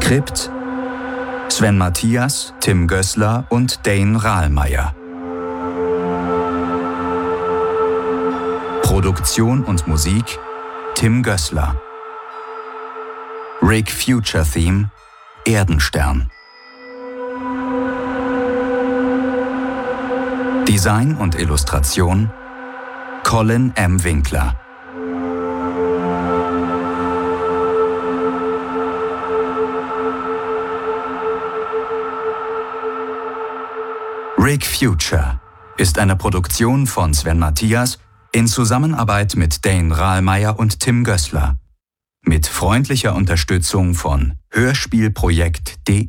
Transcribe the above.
Skript Sven Matthias, Tim Gößler und Dane Rahlmeier. Produktion und Musik Tim Gößler. Rig Future Theme Erdenstern. Design und Illustration Colin M. Winkler. Rig Future ist eine Produktion von Sven Matthias in Zusammenarbeit mit Dane Rahlmeier und Tim Gößler. Mit freundlicher Unterstützung von hörspielprojekt.de